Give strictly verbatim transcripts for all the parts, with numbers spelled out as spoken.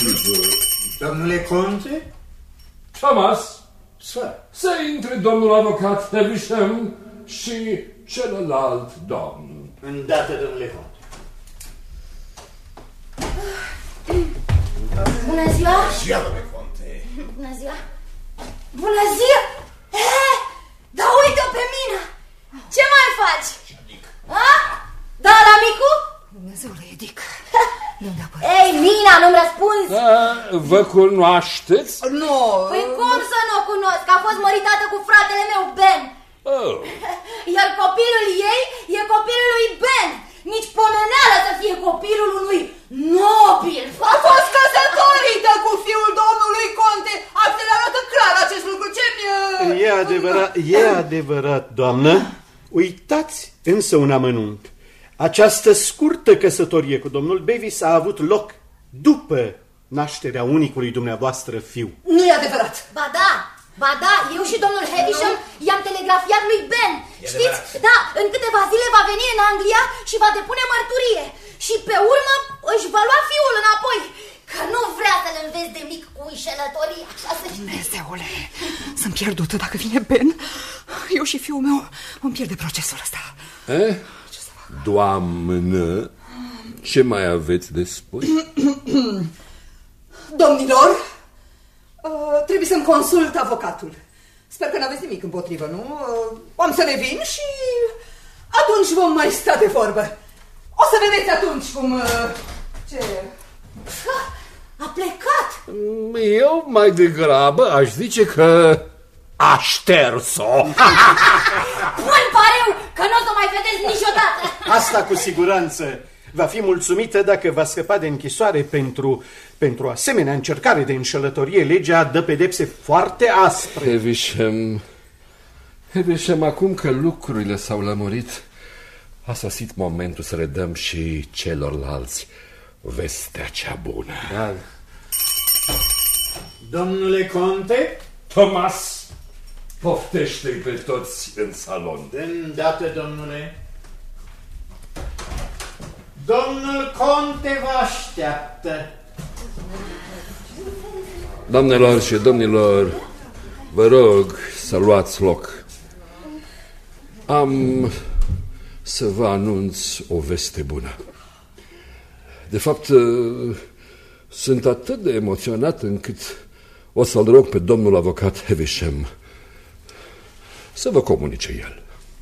sigur. Domnule conte? Thomas, Sir. să intre domnul avocat Havisham și celălalt domn. Îndată, domnule conte. Bună ziua! Ziua, domnule conte. Bună ziua! Bună ziua! Eh, dar uite-o pe mine! Ce mai faci? A? Da, la micu? Dumnezeule, Edic. Ei, Mina, nu-mi răspunzi? Da, vă cunoașteți? Nu. Păi cum să nu o cunosc? A fost măritată cu fratele meu, Ben. Oh. Iar copilul ei e copilul lui Ben. Nici pomeneală să fie copilul unui nobil. A fost căsătorită cu fiul domnului conte. Actele arată clar acest lucru. Ce-mi... E adevărat, e adevărat, doamnă. Uitați însă un amănunt. Această scurtă căsătorie cu domnul Bevis a avut loc după nașterea unicului dumneavoastră fiu. Nu e adevărat. Ba da, ba da, eu și domnul Havisham i-am telegrafiat lui Ben. Știți? Da, în câteva zile va veni în Anglia și va depune mărturie. Și pe urmă își va lua fiul înapoi. Că nu vrea să-l înveți de mic cu înșelătorie, așa să știi. Dumnezeule, sunt pierdută dacă vine Ben. Eu și fiul meu vom pierde procesul ăsta. Eh? Doamnă, ce mai aveți de spus? Domnilor, uh, trebuie să-mi consult avocatul. Sper că n-aveți nimic împotrivă, nu? Uh, am să revin și atunci vom mai sta de vorbă. O să vedeți atunci cum... Uh, ce... A plecat. Eu mai degrabă aș zice că a șters-o. Bun pariu că nu o să mai vedeți niciodată. Asta cu siguranță. Va fi mulțumită dacă va scăpa de închisoare pentru, pentru asemenea încercare de înșelătorie. Legea dă pedepse foarte aspre. Havisham, Havisham, acum că lucrurile s-au lămurit, a sosit momentul să redăm și celorlalți vestea cea bună. Da. Domnule conte? Thomas, poftește-i pe toți în salon. De îndată, domnule. Domnul conte vă așteaptă. Doamnelor și domnilor, vă rog să luați loc. Am să vă anunț o veste bună. De fapt, sunt atât de emoționat încât o să-l rog pe domnul avocat Havisham să vă comunice el.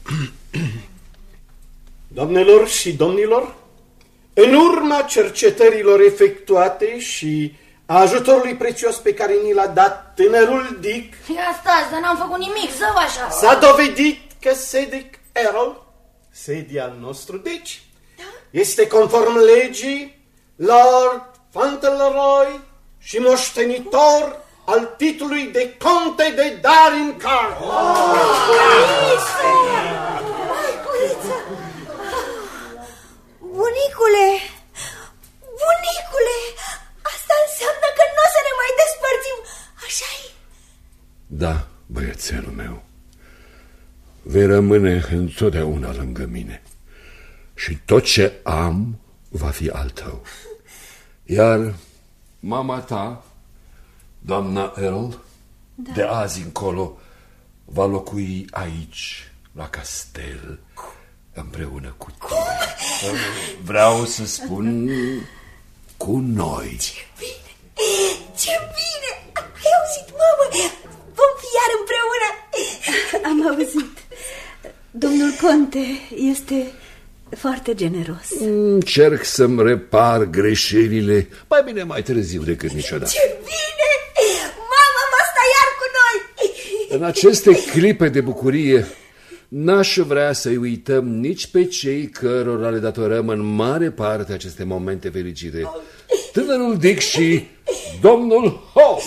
Doamnelor și domnilor, în urma cercetărilor efectuate și a ajutorului prețios pe care ni l-a dat tânărul Dick, Ia stați, dar n-am făcut nimic, zău așa. s-a dovedit că Cedric Errol, sedi al nostru, deci, este conform legii Lord Fauntleroy și moștenitor al titlului de conte de Darncarr. Bunicule, bunicule, asta înseamnă că nu o să ne mai despărțim, așa-i? Da, băiețelul meu, vei rămâne întotdeauna lângă mine și tot ce am va fi al tău. Iar mama ta, doamna Earl, da, de azi încolo va locui aici, la castel, împreună cu tine. Vreau să spun cu noi. Ce bine, ce bine! Ai auzit, mamă? Vom fi iar împreună. Am auzit. Domnul conte este foarte generos. Încerc să-mi repar greșelile mai bine mai târziu decât niciodată. Ce bine! Mama va sta iar cu noi. În aceste clipe de bucurie n-aș vrea să-i uităm nici pe cei cărora le datorăm în mare parte aceste momente fericite. Tânărul Dick și domnul Hope.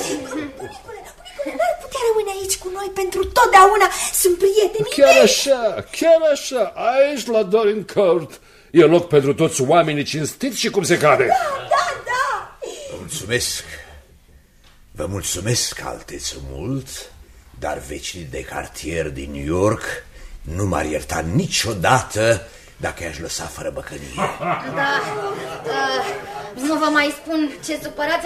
N-ar putea rămâne aici cu noi pentru totdeauna. Sunt prietenii Chiar mei. așa, chiar așa. Aici la Dorincourt e loc pentru toți oamenii cinstiți și cum se cade. Da, da, da. Vă mulțumesc. Vă mulțumesc, alteță, mult, dar vecinii de cartier din New York nu m-ar ierta niciodată dacă i-aș lăsa fără băcănie. Da, uh, nu vă mai spun ce supărați